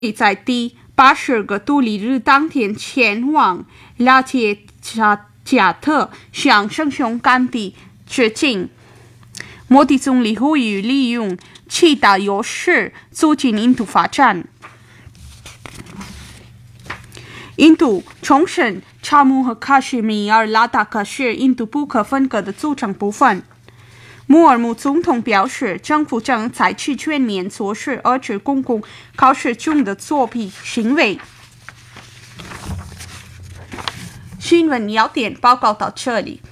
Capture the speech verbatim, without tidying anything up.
在第八十个独立日当天前往拉杰加加特向圣雄甘地致敬。莫迪总理呼吁利用其大优势促进印度发展。印度重申查姆和喀什米尔拉达克是印度不可分割的组成部分。穆尔姆总统表示，政府将采取全面措施遏制公共考试中的作弊行为。新闻要点报告到这里。